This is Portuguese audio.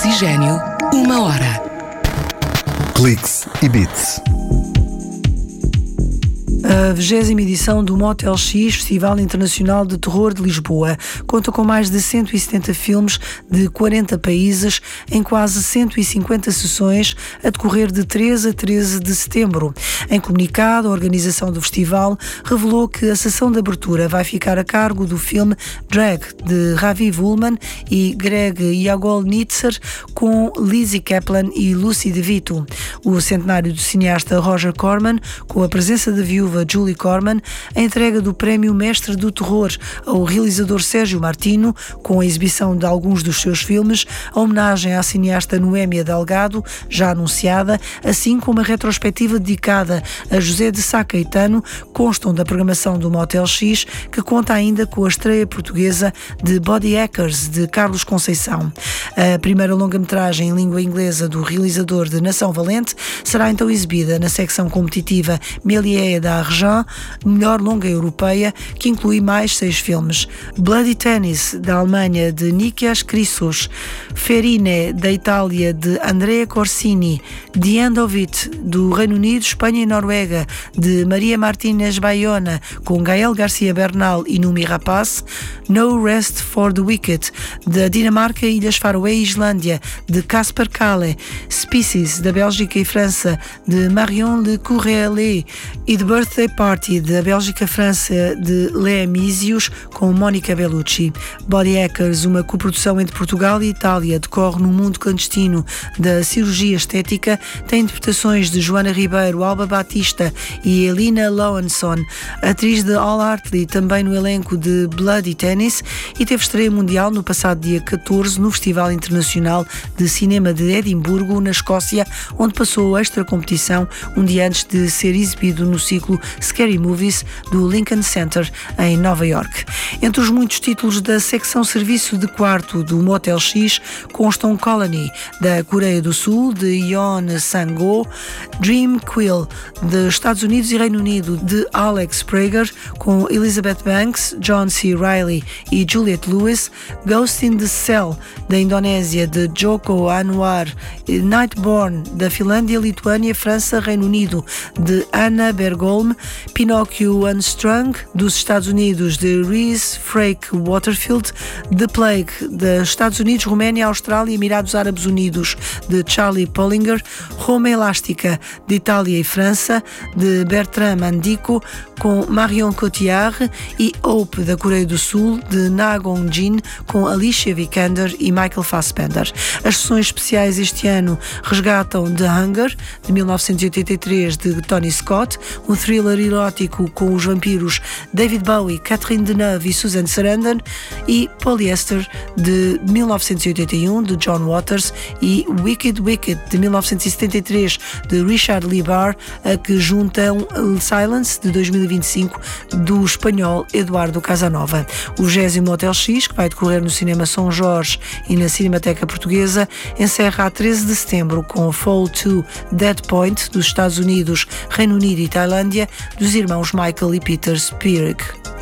Oxigênio, 1 hora. Cliques e Beats. A 20ª edição do Motel X, Festival Internacional de Terror de Lisboa, conta com mais de 170 filmes de 40 países em quase 150 sessões a decorrer de 3 a 13 de setembro. Em comunicado, a organização do festival revelou que a sessão de abertura vai ficar a cargo do filme Drag, de Raviv Ullman e Greg Yagolnitzer, com Lizzie Kaplan e Lucy DeVito. O centenário do cineasta Roger Corman, com a presença da viúva Julie Corman, a entrega do prémio Mestre do Terror ao realizador Sérgio Martino, com a exibição de alguns dos seus filmes, a homenagem à cineasta Noémia Delgado, já anunciada, assim como a retrospectiva dedicada a José de Sá Caetano, constam da programação do Motel X, que conta ainda com a estreia portuguesa de Body Hackers, de Carlos Conceição. A primeira longa-metragem em língua inglesa do realizador de Nação Valente será então exibida na secção competitiva Méliès d'Argent, melhor longa europeia, que inclui mais 6 filmes. Bloody Tennis, da Alemanha, de Nikias Chrysos, Ferine, da Itália, de Andrea Corsini, The End of It, do Reino Unido, Espanha e Noruega, de Maria Martínez Bayona, com Gael Garcia Bernal e Numi Rapaz, No Rest for the Wicked, da Dinamarca, Ilhas Faroé e Islândia, de Casper Kalle, Species, da Bélgica e França, de Marion Le Courrelet, e The Birthday Party, da Bélgica-França, de Léa Mísios, com Mónica Bellucci. Body Hackers, uma coprodução entre Portugal e Itália, decorre no mundo clandestino da cirurgia estética, tem interpretações de Joana Ribeiro, Alba Batista e Elina Lowenson, atriz de All Hartley, também no elenco de Bloody Tennis, e teve estreia mundial no passado dia 14 no Festival Internacional de Cinema de Edimburgo, na Escócia, onde passou a extra competição um dia antes de ser exibido no ciclo Scary Movies do Lincoln Center, em Nova York. Entre os muitos títulos da secção Serviço de Quarto do Motel X constam Colony, da Coreia do Sul, de Yeon Sang-ho, Dream Quill, dos Estados Unidos e Reino Unido, de Alex Prager, com Elizabeth Banks, John C. Reilly e Juliette Lewis, Ghost in the Cell, da Indonésia, de Joko Anwar, Nightborn, da Finlândia, Lituânia, França, Reino Unido, de Anna Bergholm, Pinóquio Unstrung, dos Estados Unidos, de Reese Frake Waterfield, The Plague, dos Estados Unidos, Roménia, Austrália e Emirados Árabes Unidos, de Charlie Pollinger, Roma Elástica, de Itália e França, de Bertrand Mandico, com Marion Cotillard, e Hope, da Coreia do Sul, de Na Gong-jin, com Alicia Vikander e Michael Fassbender. As sessões especiais este ano resgatam The Hunger, de 1983, de Tony Scott, um thriller erótico com os vampiros David Bowie, Catherine Deneuve e Susan Sarandon, e Polyester, de 1981, de John Waters, e Wicked Wicked, de 1973, de Richard Lee Barr, a que juntam Silence, de 2025, do espanhol Eduardo Casanova. O 20º Motel X, que vai decorrer no Cinema São Jorge e na Cinemateca Portuguesa, encerra a 13 de setembro com Fall to Dead Point, dos Estados Unidos, Reino Unido e Tailândia, dos irmãos Michael e Peter Spierig.